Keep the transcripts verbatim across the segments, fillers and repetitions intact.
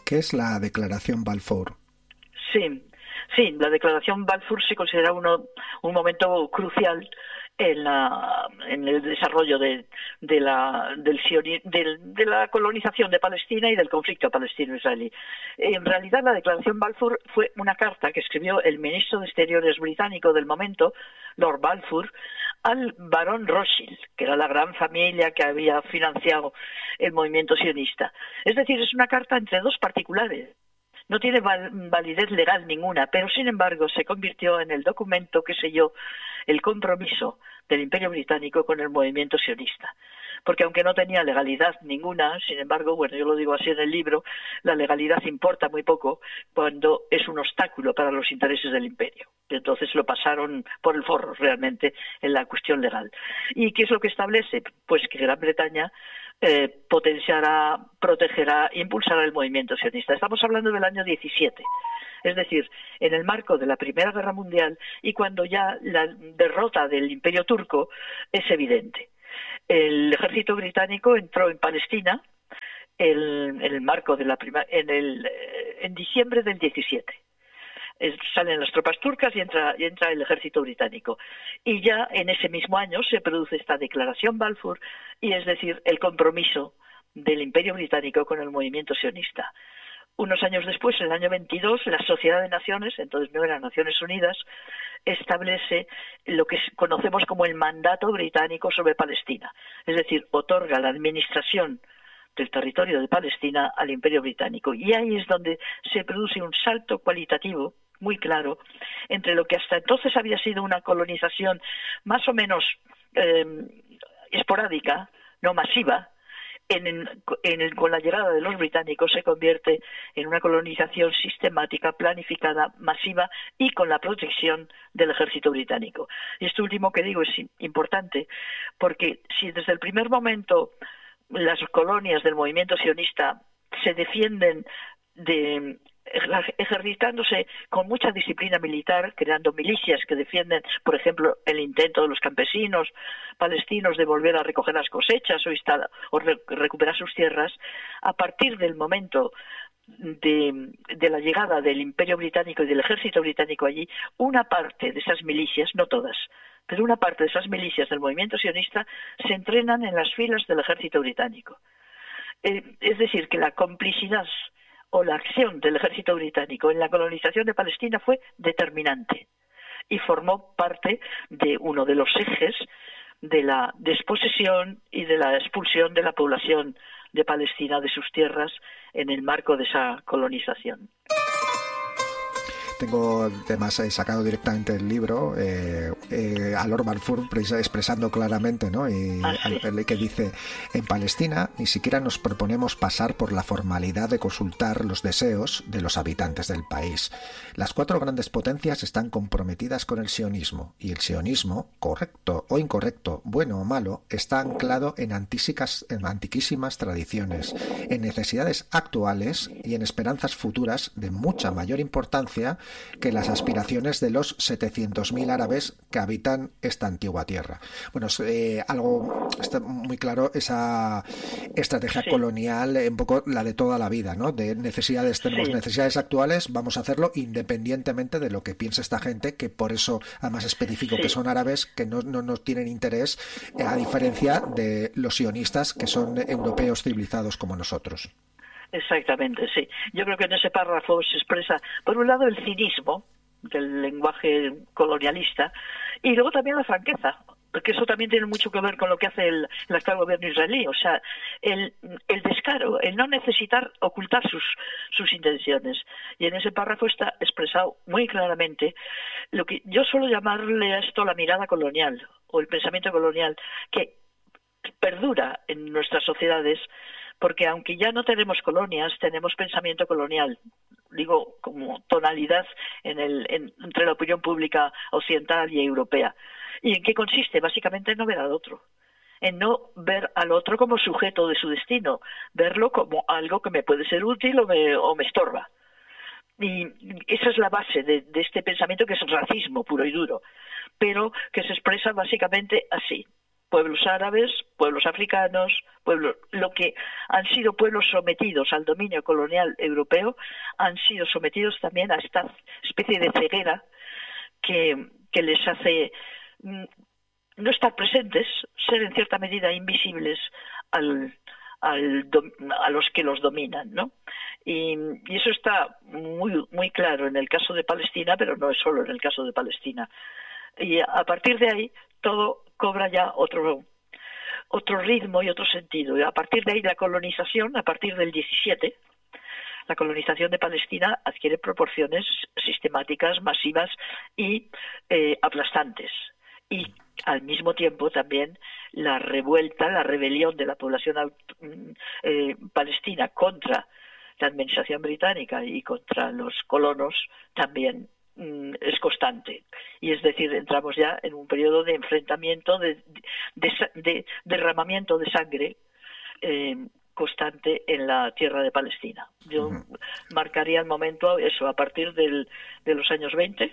¿Qué es la Declaración Balfour? Sí, sí, la Declaración Balfour se considera uno, un momento crucial en, la, en el desarrollo de, de, la, del, del, de la colonización de Palestina y del conflicto palestino-israelí. En realidad, la Declaración Balfour fue una carta que escribió el ministro de Exteriores británico del momento, Lord Balfour, al barón Rothschild, que era la gran familia que había financiado el movimiento sionista. Es decir, es una carta entre dos particulares. No tiene val validez legal ninguna, pero sin embargo se convirtió en el documento que selló el compromiso del Imperio Británico con el movimiento sionista. Porque aunque no tenía legalidad ninguna, sin embargo, bueno, yo lo digo así en el libro, la legalidad importa muy poco cuando es un obstáculo para los intereses del Imperio. Y entonces lo pasaron por el forro realmente en la cuestión legal. ¿Y qué es lo que establece? Pues que Gran Bretaña Eh, potenciará, protegerá, impulsará el movimiento sionista. Estamos hablando del año diecisiete, es decir, en el marco de la Primera Guerra Mundial y cuando ya la derrota del Imperio Turco es evidente. El ejército británico entró en Palestina en, en el marco de la prima, en, el, en diciembre del diecisiete. Salen las tropas turcas y entra, y entra el ejército británico. Y ya en ese mismo año se produce esta Declaración Balfour, y es decir, el compromiso del Imperio Británico con el movimiento sionista. Unos años después, en el año veintidós, la Sociedad de Naciones, entonces no eran Naciones Unidas, establece lo que conocemos como el mandato británico sobre Palestina. Es decir, otorga la administración del territorio de Palestina al Imperio Británico. Y ahí es donde se produce un salto cualitativo muy claro entre lo que hasta entonces había sido una colonización más o menos eh, esporádica, no masiva. En, en, en, con la llegada de los británicos se convierte en una colonización sistemática, planificada, masiva y con la protección del ejército británico. Y esto último que digo es importante porque si desde el primer momento las colonias del movimiento sionista se defienden de ejercitándose con mucha disciplina militar, creando milicias que defienden, por ejemplo, el intento de los campesinos palestinos de volver a recoger las cosechas o, instalar, o re, recuperar sus tierras, a partir del momento de, de la llegada del Imperio Británico y del ejército británico allí, una parte de esas milicias, no todas, pero una parte de esas milicias del movimiento sionista se entrenan en las filas del ejército británico. Eh, es decir, que la complicidad o la acción del ejército británico en la colonización de Palestina fue determinante y formó parte de uno de los ejes de la desposesión y de la expulsión de la población de Palestina de sus tierras en el marco de esa colonización. Tengo además he sacado directamente del libro eh, eh, a Lord Balfour expresando claramente, ¿no? Y ah, sí. al, que dice: en Palestina ni siquiera nos proponemos pasar por la formalidad de consultar los deseos de los habitantes del país. Las cuatro grandes potencias están comprometidas con el sionismo, y el sionismo, correcto o incorrecto, bueno o malo, está anclado en, antísicas, en antiquísimas tradiciones, en necesidades actuales y en esperanzas futuras de mucha mayor importancia que las aspiraciones de los setecientos mil árabes que habitan esta antigua tierra. Bueno, eh, algo está muy claro, esa estrategia sí. colonial, un poco la de toda la vida, ¿no? De necesidades, tenemos sí. necesidades actuales, vamos a hacerlo independientemente de lo que piense esta gente, que por eso además especifico sí. que son árabes, que no, no, no tienen interés, eh, a diferencia de los sionistas, que son europeos civilizados como nosotros. Exactamente, sí. Yo creo que en ese párrafo se expresa, por un lado, el cinismo del lenguaje colonialista y luego también la franqueza, porque eso también tiene mucho que ver con lo que hace el, el actual gobierno israelí, o sea, el, el descaro, el no necesitar ocultar sus, sus intenciones. Y en ese párrafo está expresado muy claramente lo que yo suelo llamarle a esto la mirada colonial o el pensamiento colonial, que perdura en nuestras sociedades, porque aunque ya no tenemos colonias, tenemos pensamiento colonial, digo, como tonalidad en el, en, entre la opinión pública occidental y europea. ¿Y en qué consiste? Básicamente en no ver al otro, en no ver al otro como sujeto de su destino, verlo como algo que me puede ser útil o me, o me estorba. Y esa es la base de, de este pensamiento, que es racismo puro y duro, pero que se expresa básicamente así. pueblos árabes, pueblos africanos, pueblos, lo que han sido pueblos sometidos al dominio colonial europeo, han sido sometidos también a esta especie de ceguera que, que les hace no estar presentes, ser en cierta medida invisibles al, al, a los que los dominan, ¿no? Y, y eso está muy, muy claro en el caso de Palestina, pero no es solo en el caso de Palestina. Y a partir de ahí todo cobra ya otro, otro ritmo y otro sentido. Y a partir de ahí la colonización, a partir del diecisiete, la colonización de Palestina adquiere proporciones sistemáticas, masivas y eh, aplastantes. Y al mismo tiempo también la revuelta, la rebelión de la población eh, palestina contra la administración británica y contra los colonos también mm, es constante. Y es decir, entramos ya en un periodo de enfrentamiento, de, de, de, de derramamiento de sangre eh, constante en la tierra de Palestina. Yo uh-huh. marcaría el momento, eso, a partir del, de los años veinte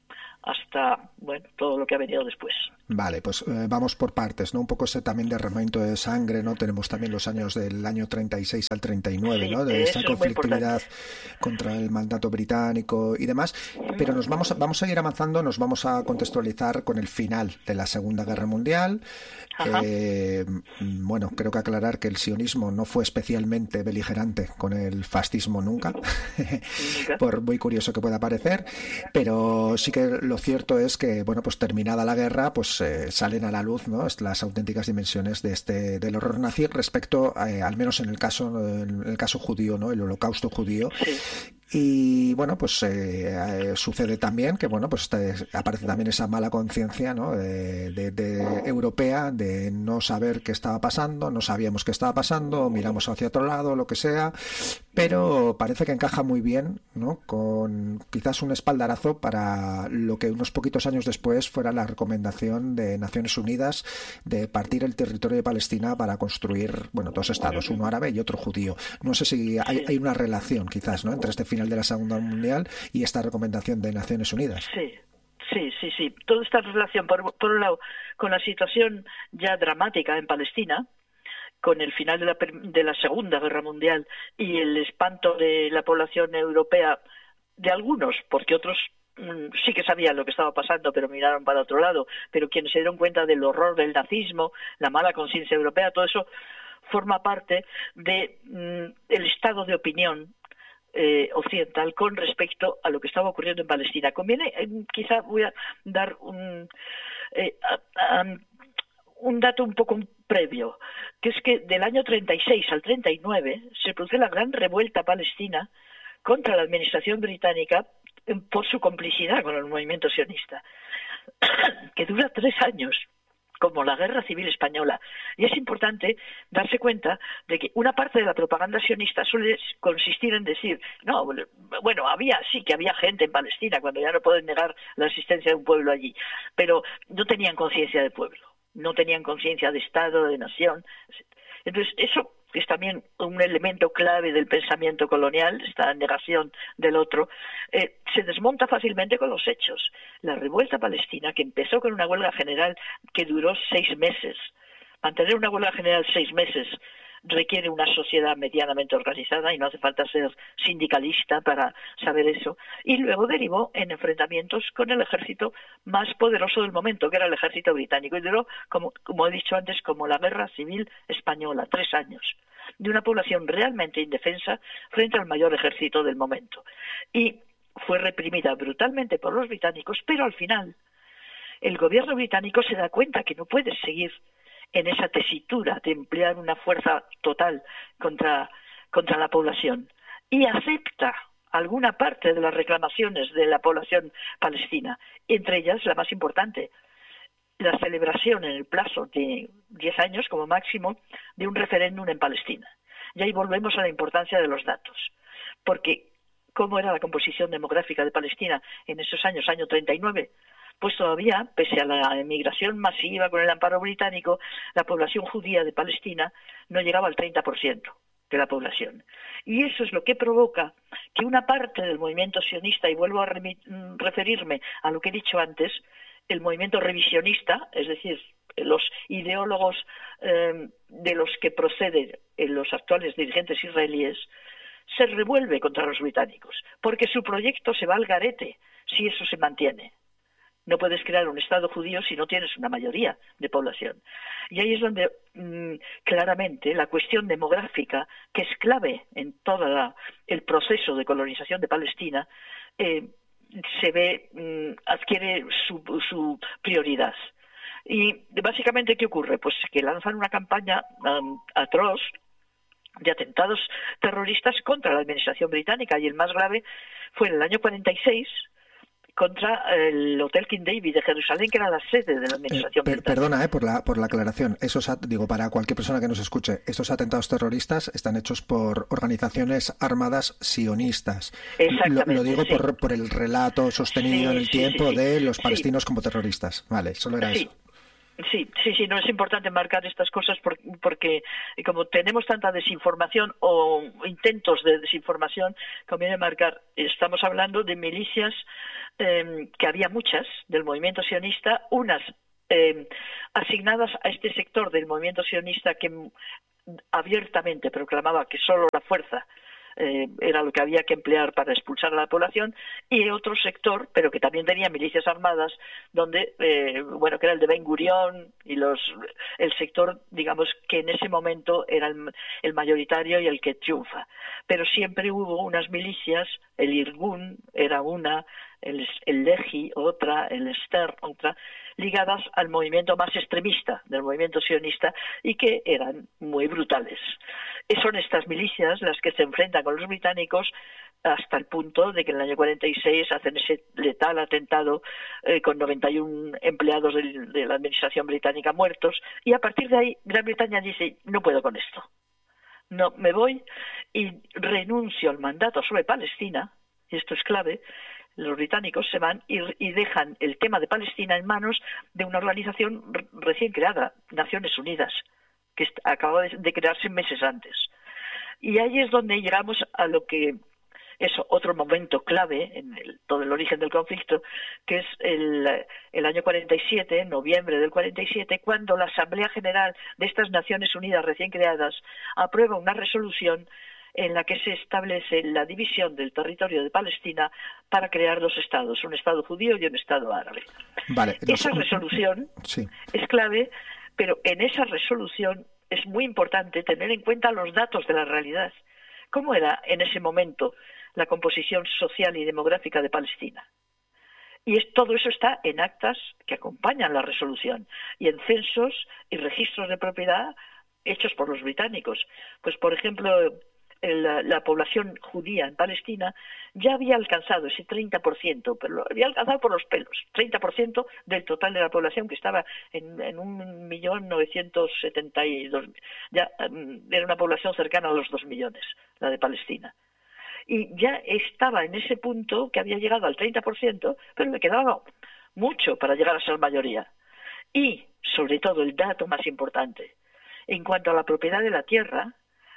hasta, bueno, todo lo que ha venido después. Vale, pues eh, vamos por partes, ¿no? Un poco ese también derramamiento de sangre, ¿no? Tenemos también los años del año treinta y seis al treinta y nueve, sí, ¿no? De esa conflictividad contra el mandato británico y demás. Pero nos vamos a, vamos a ir avanzando, nos vamos a contextualizar con el final de la Segunda Guerra Mundial. Eh, bueno, creo que aclarar que el sionismo no fue especialmente beligerante con el fascismo nunca, por muy curioso que pueda parecer, pero sí que lo cierto es que, bueno, pues terminada la guerra, pues eh, salen a la luz, ¿no?, las auténticas dimensiones de este del horror nazi respecto, eh, al menos en el caso en el caso judío, ¿no?, el holocausto judío. Sí. Y bueno, pues eh, eh, sucede también que, bueno, pues te, aparece también esa mala conciencia, ¿no?, de, de, de europea, de no saber qué estaba pasando, no sabíamos qué estaba pasando, miramos hacia otro lado, lo que sea, pero parece que encaja muy bien, ¿no?, con quizás un espaldarazo para lo que unos poquitos años después fuera la recomendación de Naciones Unidas de partir el territorio de Palestina para construir, bueno, dos estados, uno árabe y otro judío. No sé si hay, hay una relación quizás, ¿no?, entre este final de la Segunda Guerra Mundial y esta recomendación de Naciones Unidas. Sí, sí, sí, sí. Toda esta relación, por, por un lado, con la situación ya dramática en Palestina, con el final de la, de la Segunda Guerra Mundial y el espanto de la población europea, de algunos, porque otros mmm, sí que sabían lo que estaba pasando, pero miraron para otro lado, pero quienes se dieron cuenta del horror del nazismo, la mala conciencia europea, todo eso forma parte de mmm, el estado de opinión Eh, occidental con respecto a lo que estaba ocurriendo en Palestina. Conviene, eh, quizá voy a dar un, eh, a, a, un dato un poco previo, que es que del año treinta y seis al treinta y nueve se produce la gran revuelta palestina contra la administración británica eh, por su complicidad con el movimiento sionista, que dura tres años, como la Guerra Civil Española. Y es importante darse cuenta de que una parte de la propaganda sionista suele consistir en decir, no, bueno, había, sí que había gente en Palestina, cuando ya no pueden negar la existencia de un pueblo allí, pero no tenían conciencia de pueblo, no tenían conciencia de Estado, de nación. Entonces, eso es también un elemento clave del pensamiento colonial, esta negación del otro, eh, se desmonta fácilmente con los hechos. La revuelta palestina, que empezó con una huelga general que duró seis meses, mantener una huelga general seis meses requiere una sociedad medianamente organizada y no hace falta ser sindicalista para saber eso, y luego derivó en enfrentamientos con el ejército más poderoso del momento, que era el ejército británico, y duró, como, como he dicho antes, como la Guerra Civil Española, tres años, de una población realmente indefensa frente al mayor ejército del momento. Y fue reprimida brutalmente por los británicos, pero al final el gobierno británico se da cuenta que no puede seguir en esa tesitura de emplear una fuerza total contra, contra la población, y acepta alguna parte de las reclamaciones de la población palestina, entre ellas la más importante, la celebración en el plazo de diez años como máximo de un referéndum en Palestina. Y ahí volvemos a la importancia de los datos, porque ¿cómo era la composición demográfica de Palestina en esos años, año treinta y nueve? Pues todavía, pese a la emigración masiva con el amparo británico, la población judía de Palestina no llegaba al treinta por ciento de la población. Y eso es lo que provoca que una parte del movimiento sionista, y vuelvo a referirme a lo que he dicho antes, el movimiento revisionista, es decir, los ideólogos eh, de los que proceden los actuales dirigentes israelíes, se revuelve contra los británicos, porque su proyecto se va al garete si eso se mantiene. No puedes crear un Estado judío si no tienes una mayoría de población. Y ahí es donde mmm, claramente la cuestión demográfica, que es clave en todo la, el proceso de colonización de Palestina, eh, se ve, mmm, adquiere su, su prioridad. Y básicamente, ¿qué ocurre? Pues que lanzan una campaña um, atroz de atentados terroristas contra la administración británica, y el más grave fue en el año cuarenta y seis contra el Hotel King David de Jerusalén, que era la sede de la administración eh, per, británica. Perdona eh, por la por la aclaración. Esos, digo, para cualquier persona que nos escuche, estos atentados terroristas están hechos por organizaciones armadas sionistas. Exactamente. Lo, lo digo sí. por, por el relato sostenido sí, en el sí, tiempo sí, sí. de los palestinos sí. como terroristas. Vale, solo era sí. eso. Sí, sí, sí, no es importante marcar estas cosas porque como tenemos tanta desinformación o intentos de desinformación, conviene marcar, estamos hablando de milicias eh, que había muchas del movimiento sionista, unas eh, asignadas a este sector del movimiento sionista que abiertamente proclamaba que solo la fuerza Eh, era lo que había que emplear para expulsar a la población, y otro sector, pero que también tenía milicias armadas, donde, eh, bueno, que era el de Ben Gurión y los, el sector, digamos, que en ese momento era el, el mayoritario y el que triunfa. Pero siempre hubo unas milicias, el Irgun era una, el, el Lehi otra, el Stern otra, ligadas al movimiento más extremista del movimiento sionista y que eran muy brutales. Y son estas milicias las que se enfrentan con los británicos hasta el punto de que en el año cuarenta y seis hacen ese letal atentado eh, con noventa y uno empleados de, de la administración británica muertos, y a partir de ahí Gran Bretaña dice: no puedo con esto, no, me voy y renuncio al mandato sobre Palestina, y esto es clave. Los británicos se van y, y dejan el tema de Palestina en manos de una organización recién creada, Naciones Unidas, que acaba de, de crearse meses antes. Y ahí es donde llegamos a lo que es otro momento clave en el, todo el origen del conflicto, que es el, el año cuarenta y siete, noviembre del cuarenta y siete, cuando la Asamblea General de estas Naciones Unidas recién creadas aprueba una resolución en la que se establece la división del territorio de Palestina para crear dos estados, un estado judío y un estado árabe. Vale, esa los... resolución sí. es clave, pero en esa resolución es muy importante tener en cuenta los datos de la realidad. ¿Cómo era en ese momento la composición social y demográfica de Palestina? Y es, todo eso está en actas que acompañan la resolución y en censos y registros de propiedad hechos por los británicos. Pues, por ejemplo, La, la población judía en Palestina ya había alcanzado ese treinta por ciento, pero lo había alcanzado por los pelos, treinta por ciento del total de la población, que estaba en, en un millón novecientos setenta y dos, ya um, era una población cercana a los dos millones, la de Palestina. Y ya estaba en ese punto que había llegado al treinta por ciento, pero le quedaba mucho para llegar a ser mayoría. Y, sobre todo, el dato más importante, en cuanto a la propiedad de la tierra,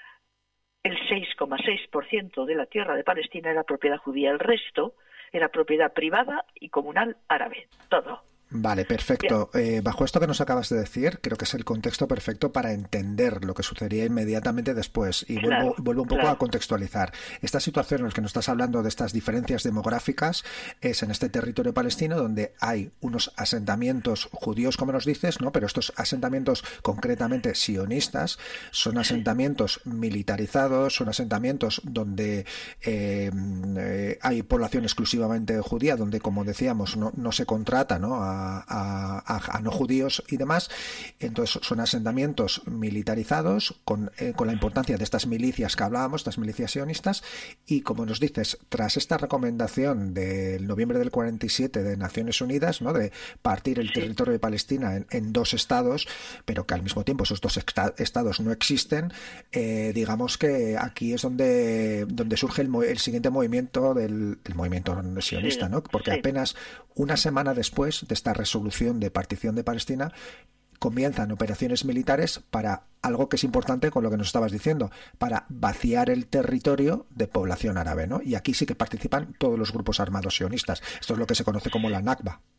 el seis coma seis por ciento de la tierra de Palestina era propiedad judía, el resto era propiedad privada y comunal árabe, todo. Vale, perfecto. Eh, bajo esto que nos acabas de decir, creo que es el contexto perfecto para entender lo que sucedería inmediatamente después. Y claro, vuelvo, vuelvo un poco claro. a contextualizar. Esta situación en la que nos estás hablando de estas diferencias demográficas es en este territorio palestino donde hay unos asentamientos judíos, como nos dices, ¿no? Pero estos asentamientos concretamente sionistas son asentamientos militarizados, son asentamientos donde eh, eh, hay población exclusivamente judía, donde, como decíamos, no, no se contrata, ¿no? a A, a, a no judíos y demás. Entonces son asentamientos militarizados con, eh, con la importancia de estas milicias que hablábamos, estas milicias sionistas, y como nos dices, tras esta recomendación del noviembre del cuarenta y siete de Naciones Unidas, ¿no? De partir el sí. territorio de Palestina en, en dos estados, pero que al mismo tiempo esos dos estados no existen, eh, digamos que aquí es donde, donde surge el, el siguiente movimiento del, del movimiento sionista, ¿no? Porque sí. apenas una semana después de esta resolución de partición de Palestina comienzan operaciones militares para algo que es importante con lo que nos estabas diciendo, para vaciar el territorio de población árabe, ¿no? Y aquí sí que participan todos los grupos armados sionistas. Esto es lo que se conoce como la Nakba.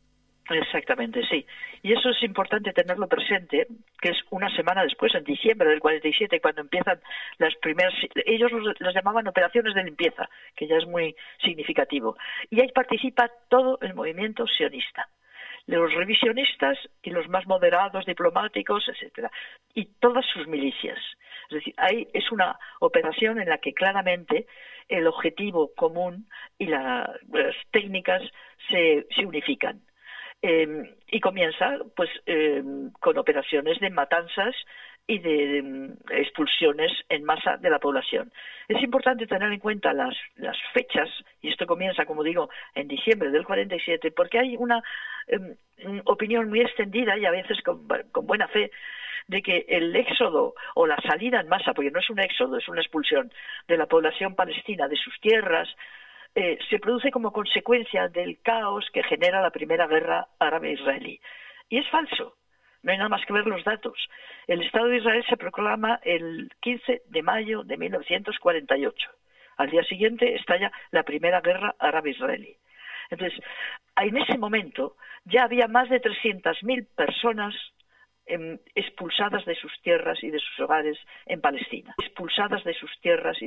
Exactamente, sí. Y eso es importante tenerlo presente, que es una semana después, en diciembre del cuarenta y siete, cuando empiezan las primeras, ellos las llamaban operaciones de limpieza, que ya es muy significativo. Y ahí participa todo el movimiento sionista, los revisionistas y los más moderados, diplomáticos, etcétera, y todas sus milicias. Es decir, ahí es una operación en la que claramente el objetivo común y la, las técnicas se, se unifican. Eh, y comienza pues eh, con operaciones de matanzas y de, de expulsiones en masa de la población. Es importante tener en cuenta las, las fechas, y esto comienza, como digo, en diciembre del cuarenta y siete, porque hay una eh, opinión muy extendida y a veces con, con buena fe de que el éxodo o la salida en masa, porque no es un éxodo, es una expulsión de la población palestina de sus tierras, Eh, se produce como consecuencia del caos que genera la primera guerra árabe-israelí. Y es falso, no hay nada más que ver los datos. El Estado de Israel se proclama el quince de mayo de mil novecientos cuarenta y ocho. Al día siguiente estalla la primera guerra árabe-israelí. Entonces, en ese momento ya había más de trescientas mil personas eh, expulsadas de sus tierras y de sus hogares en Palestina, expulsadas de sus tierras y